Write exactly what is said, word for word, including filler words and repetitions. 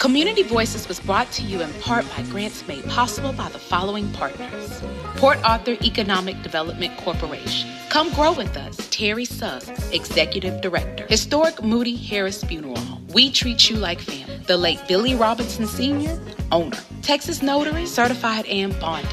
Community Voices was brought to you in part by grants made possible by the following partners. Port Arthur Economic Development Corporation. Come grow with us. Terry Suggs, Executive Director. Historic Moody Harris Funeral Home. We treat you like family. The late Billy Robinson Senior, owner. Texas Notary, certified and bonded.